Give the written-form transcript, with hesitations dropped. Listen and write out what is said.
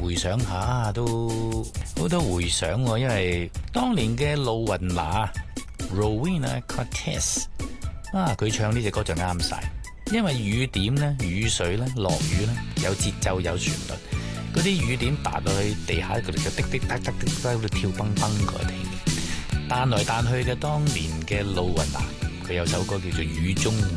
回想下都好多回想喎，因為當年嘅露雲娜 Rowena Cortez 佢唱呢隻歌就啱晒，因為雨點呢、雨水呢、落雨呢，有節奏有旋律，嗰啲雨點打到去地下，佢哋就滴滴答答滴喺度跳蹦蹦嗰啲，彈來彈去嘅當年嘅露雲娜，佢有首歌叫做雨中